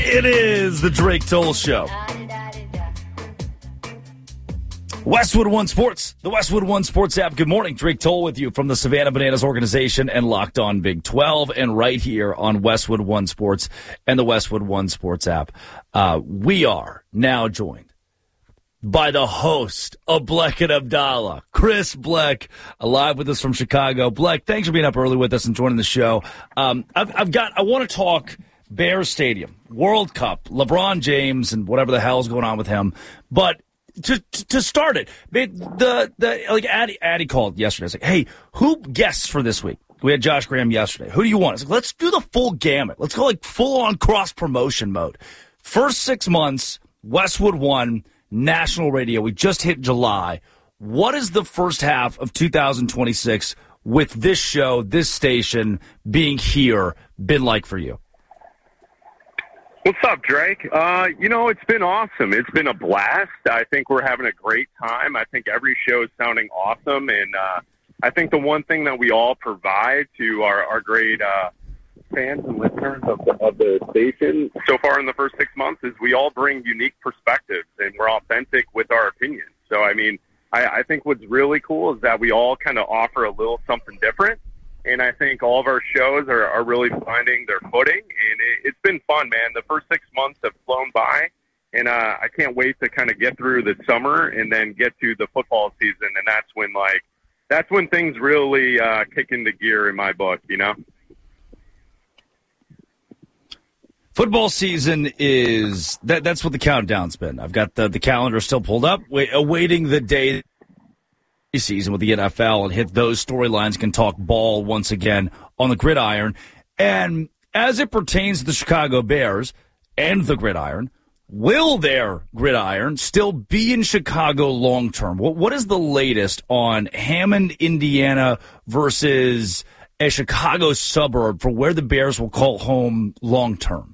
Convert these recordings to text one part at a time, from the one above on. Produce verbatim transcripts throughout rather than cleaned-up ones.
It is the Drake Toll Show. Westwood One Sports, the Westwood One Sports app. Good morning. Drake Toll with you from the Savannah Bananas organization and Locked On Big twelve, and right here on Westwood One Sports and the Westwood One Sports app. Uh, we are now joined by the host of Bleck and Abdallah, Chris Bleck, alive with us from Chicago. Bleck, thanks for being up early with us and joining the show. Um, I've, I've got, I want to talk Bears Stadium, World Cup, LeBron James, and whatever the hell is going on with him. But to to start it, the the like Addy, Addy called yesterday. I was like, hey, who guests for this week? We had Josh Graham yesterday. Who do you want? I was like, let's do the full gamut. Let's go like full on cross promotion mode. First six months, Westwood One, national radio. We just hit July. What is the first half of two thousand twenty-six with this show, this station being here, been like for you? What's up, Drake? Uh, you know, it's been awesome. It's been a blast. I think we're having a great time. I think every show is sounding awesome. And uh, I think the one thing that we all provide to our, our great uh, fans and listeners of the, of the station so far in the first six months is we all bring unique perspectives and we're authentic with our opinions. So, I mean, I, I think what's really cool is that we all kind of offer a little something different. And I think all of our shows are, are really finding their footing. And it, it's been fun, man. The first six months have flown by. And uh, I can't wait to kind of get through the summer and then get to the football season. And that's when, like, that's when things really uh, kick into gear in my book, you know? Football season is, that, that's what the countdown's been. I've got the, the calendar still pulled up, wait, awaiting the day season with the N F L and hit those storylines, can talk ball once again on the gridiron. And as it pertains to the Chicago Bears and the gridiron, will their gridiron still be in Chicago long term? What What is the latest on Hammond, Indiana versus a Chicago suburb for where the Bears will call home long term?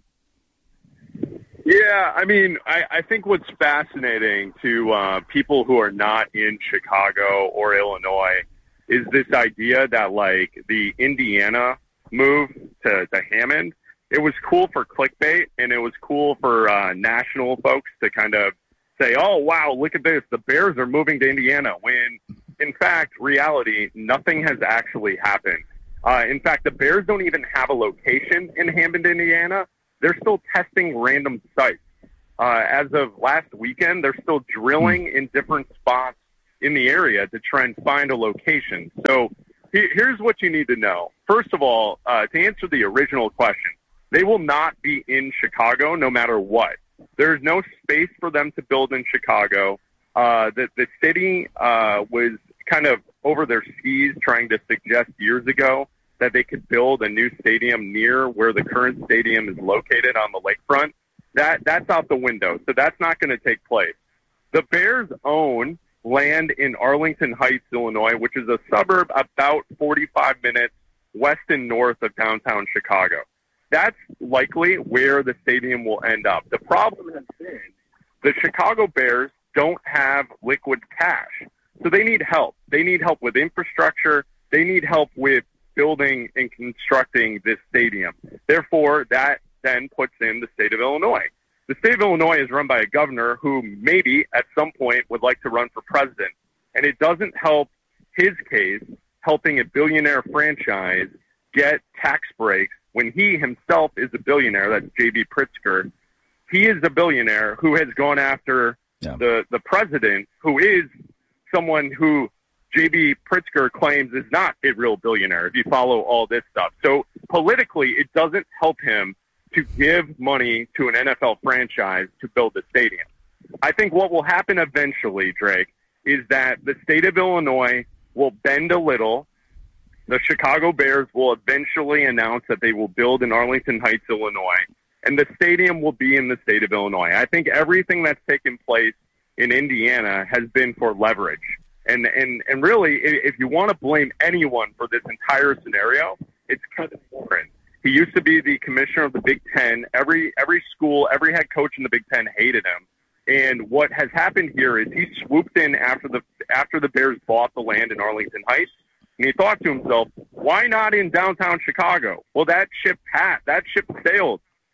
Yeah, I mean, I, I think what's fascinating to uh, people who are not in Chicago or Illinois is this idea that, like, the Indiana move to, to Hammond, it was cool for clickbait, and it was cool for uh, national folks to kind of say, oh, wow, look at this, the Bears are moving to Indiana, when, in fact, reality, nothing has actually happened. Uh, in fact, the Bears don't even have a location in Hammond, Indiana. They're still testing random sites. Uh, as of last weekend, they're still drilling in different spots in the area to try and find a location. So he- here's what you need to know. First of all, uh, to answer the original question, they will not be in Chicago no matter what. There's no space for them to build in Chicago. Uh, the, the city uh, was kind of over their skis trying to suggest years ago that they could build a new stadium near where the current stadium is located on the lakefront. That that's out the window, so that's not going to take place. The Bears own land in Arlington Heights, Illinois, which is a suburb about forty-five minutes west and north of downtown Chicago. That's likely where the stadium will end up. The problem has been the Chicago Bears don't have liquid cash, so they need help. They need help with infrastructure. They need help with building and constructing this stadium. Therefore, that then puts in the state of Illinois. The state of Illinois is run by a governor who maybe at some point would like to run for president. And it doesn't help his case helping a billionaire franchise get tax breaks when he himself is a billionaire. That's J B Pritzker. He is a billionaire who has gone after yeah. the, the president, who is someone who J B Pritzker claims is not a real billionaire, if you follow all this stuff. So politically, it doesn't help him to give money to an N F L franchise to build the stadium. I think what will happen eventually, Drake, is that the state of Illinois will bend a little. The Chicago Bears will eventually announce that they will build in Arlington Heights, Illinois, and the stadium will be in the state of Illinois. I think everything that's taken place in Indiana has been for leverage. And, and, and really, if you want to blame anyone for this entire scenario, it's Kevin Warren. He used to be the commissioner of the Big Ten. Every every school, every head coach in the Big Ten hated him. And what has happened here is he swooped in after the after the Bears bought the land in Arlington Heights, and he thought to himself, why not in downtown Chicago? Well, that ship passed. That ship sailed.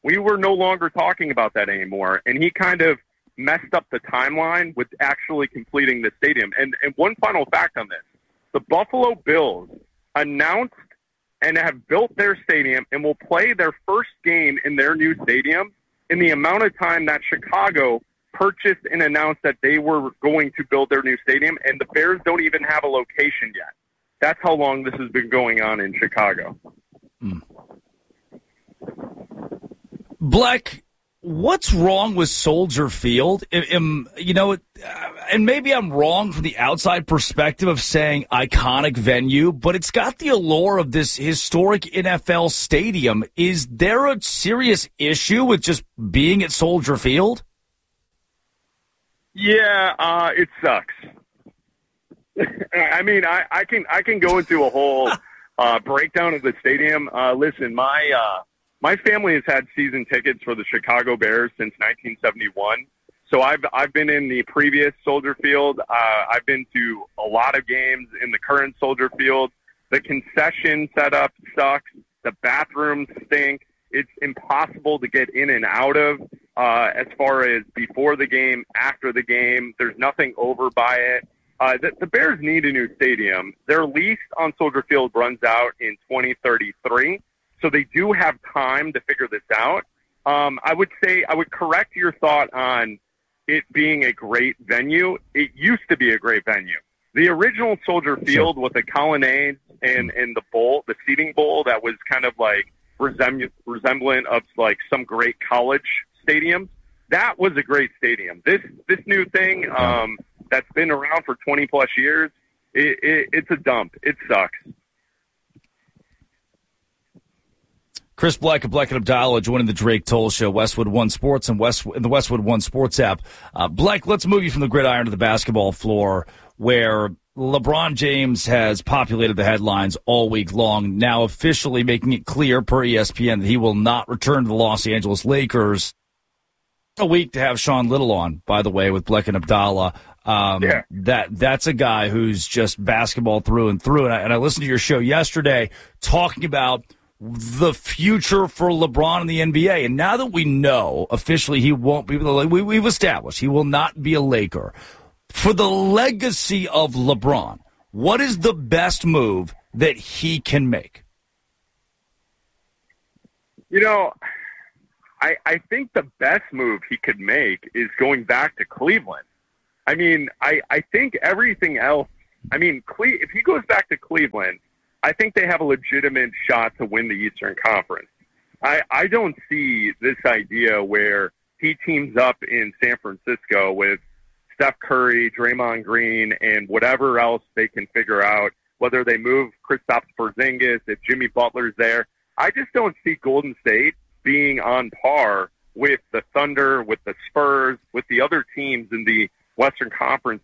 we were no longer talking about that anymore. And he kind of messed up the timeline with actually completing the stadium. And, and one final fact on this, the Buffalo Bills announced and have built their stadium and will play their first game in their new stadium in the amount of time that Chicago purchased and announced that they were going to build their new stadium, and the Bears don't even have a location yet. That's how long this has been going on in Chicago. Mm. Black, what's wrong with Soldier Field? Am, you know, and maybe I'm wrong from the outside perspective of saying iconic venue, but it's got the allure of this historic N F L stadium. Is there a serious issue with just being at Soldier Field? Yeah, uh, it sucks. I mean, I, I can I can go into a whole uh, breakdown of the stadium. Uh, listen, my uh, my family has had season tickets for the Chicago Bears since nineteen seventy-one. So I've I've been in the previous Soldier Field. Uh, I've been to a lot of games in the current Soldier Field. The concession setup sucks. The bathrooms stink. It's impossible to get in and out of uh, as far as before the game, after the game. There's nothing over by it. Uh, the, the Bears need a new stadium. Their lease on Soldier Field runs out in twenty thirty-three, so they do have time to figure this out. Um, I would say I would correct your thought on it being a great venue. It used to be a great venue. The original Soldier Field with the colonnades and, and the bowl, the seating bowl that was kind of like resembl- resemblant of like some great college stadiums, that was a great stadium. This this new thing um, that's been around for twenty plus years, it, it, it's a dump. It sucks. Chris Black of Black and Abdallah joining the Drake Toll Show, Westwood One Sports and West in the Westwood One Sports app. Uh, Black, let's move you from the gridiron to the basketball floor, where LeBron James has populated the headlines all week long, now officially making it clear per E S P N that he will not return to the Los Angeles Lakers. A week to have Sean Little on, by the way, with Black and Abdallah. Um, yeah. that that's a guy who's just basketball through and through. And I, and I listened to your show yesterday talking about the future for LeBron in the N B A. And now that we know officially he won't be, we, we've established he will not be a Laker. For the legacy of LeBron, what is the best move that he can make? You know, I, I think the best move he could make is going back to Cleveland. I mean, I, I think everything else, I mean, Cle- if he goes back to Cleveland, I think they have a legitimate shot to win the Eastern Conference. I, I don't see this idea where he teams up in San Francisco with Steph Curry, Draymond Green, and whatever else they can figure out, whether they move Kristaps Porzingis, if Jimmy Butler's there. I just don't see Golden State being on par with the Thunder, with the Spurs, with the other teams in the Western Conference